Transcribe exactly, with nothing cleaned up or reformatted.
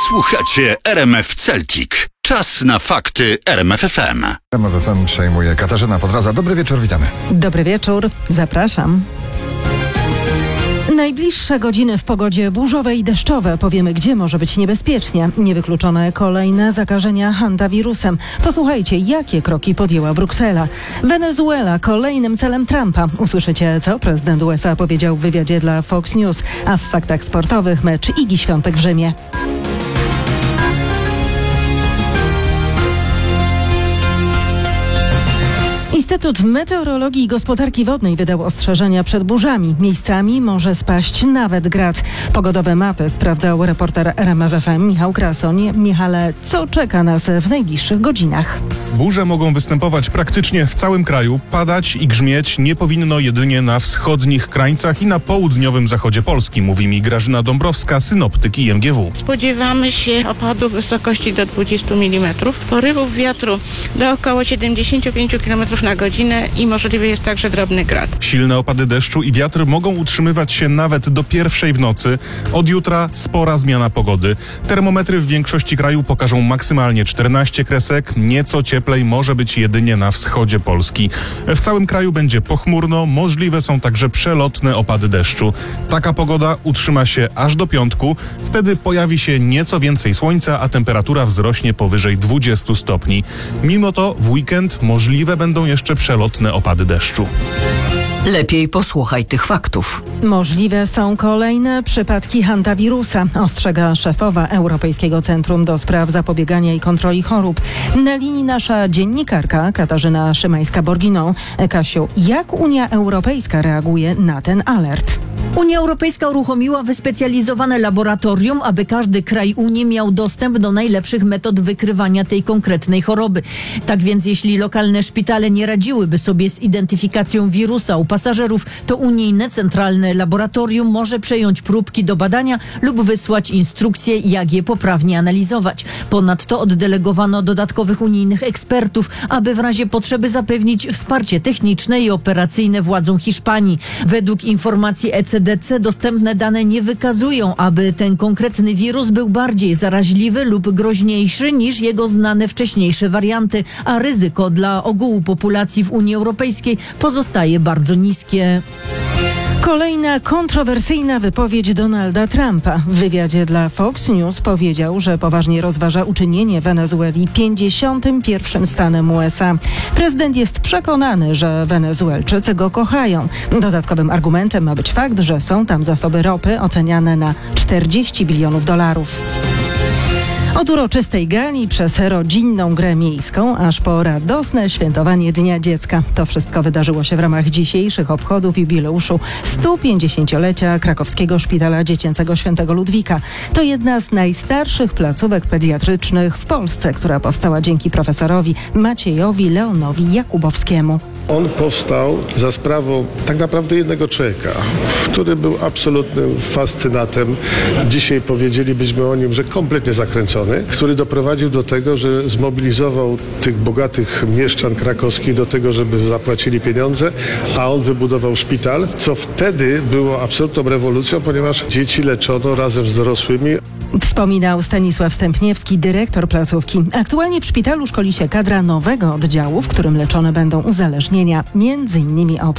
Słuchacie R M F Celtic. Czas na fakty R M F F M. R M F F M przejmuje Katarzyna Podraza. Dobry wieczór, witamy. Dobry wieczór, zapraszam. Najbliższe godziny w pogodzie burzowej i deszczowe. Powiemy, gdzie może być niebezpiecznie. Niewykluczone kolejne zakażenia hantawirusem. Posłuchajcie, jakie kroki podjęła Bruksela. Wenezuela kolejnym celem Trumpa. Usłyszycie, co prezydent U S A powiedział w wywiadzie dla Fox News. A w faktach sportowych mecz Igi Świątek w Rzymie. Instytut Meteorologii i Gospodarki Wodnej wydał ostrzeżenia przed burzami. Miejscami może spaść nawet grad. Pogodowe mapy sprawdzał reporter R M F F M Michał Krasoń. Michale, co czeka nas w najbliższych godzinach? Burze mogą występować praktycznie w całym kraju. Padać i grzmieć nie powinno jedynie na wschodnich krańcach i na południowym zachodzie Polski, mówi mi Grażyna Dąbrowska, synoptyk I M G W. Spodziewamy się opadów w wysokości do dwudziestu milimetrów, porywów wiatru do około siedemdziesięciu pięciu kilometrów na godzinę i możliwy jest także drobny grad. Silne opady deszczu i wiatr mogą utrzymywać się nawet do pierwszej w nocy. Od jutra spora zmiana pogody. Termometry w większości kraju pokażą maksymalnie czternaście kresek. Nieco cieplej może być jedynie na wschodzie Polski. W całym kraju będzie pochmurno, możliwe są także przelotne opady deszczu. Taka pogoda utrzyma się aż do piątku. Wtedy pojawi się nieco więcej słońca, a temperatura wzrośnie powyżej dwudziestu stopni. Mimo to w weekend możliwe będą jeszcze przelotne opady deszczu. Lepiej posłuchaj tych faktów. Możliwe są kolejne przypadki hantawirusa, ostrzega szefowa Europejskiego Centrum do Spraw Zapobiegania i Kontroli Chorób. Na linii nasza dziennikarka Katarzyna Szymańska-Borginą. Kasiu, jak Unia Europejska reaguje na ten alert? Unia Europejska uruchomiła wyspecjalizowane laboratorium, aby każdy kraj Unii miał dostęp do najlepszych metod wykrywania tej konkretnej choroby. Tak więc jeśli lokalne szpitale nie radziłyby sobie z identyfikacją wirusa u pasażerów, to unijne centralne laboratorium może przejąć próbki do badania lub wysłać instrukcje, jak je poprawnie analizować. Ponadto oddelegowano dodatkowych unijnych ekspertów, aby w razie potrzeby zapewnić wsparcie techniczne i operacyjne władzom Hiszpanii. Według informacji E C D C dostępne dane nie wykazują, aby ten konkretny wirus był bardziej zaraźliwy lub groźniejszy niż jego znane wcześniejsze warianty, a ryzyko dla ogółu populacji w Unii Europejskiej pozostaje bardzo niskie. Kolejna kontrowersyjna wypowiedź Donalda Trumpa. W wywiadzie dla Fox News powiedział, że poważnie rozważa uczynienie Wenezueli pięćdziesiątym pierwszym stanem U S A. Prezydent jest przekonany, że Wenezuelczycy go kochają. Dodatkowym argumentem ma być fakt, że są tam zasoby ropy oceniane na czterdzieści bilionów dolarów. Od uroczystej gali przez rodzinną grę miejską, aż po radosne świętowanie Dnia Dziecka. To wszystko wydarzyło się w ramach dzisiejszych obchodów jubileuszu stu pięćdziesięciolecia Krakowskiego Szpitala Dziecięcego Świętego Ludwika. To jedna z najstarszych placówek pediatrycznych w Polsce, która powstała dzięki profesorowi Maciejowi Leonowi Jakubowskiemu. On powstał za sprawą tak naprawdę jednego człowieka, który był absolutnym fascynatem. Dzisiaj powiedzielibyśmy o nim, że kompletnie zakręcony, który doprowadził do tego, że zmobilizował tych bogatych mieszczan krakowskich do tego, żeby zapłacili pieniądze, a on wybudował szpital, co wtedy było absolutną rewolucją, ponieważ dzieci leczono razem z dorosłymi. Wspominał Stanisław Stępniewski, dyrektor placówki. Aktualnie w szpitalu szkoli się kadra nowego oddziału, w którym leczone będą uzależnienia, między innymi od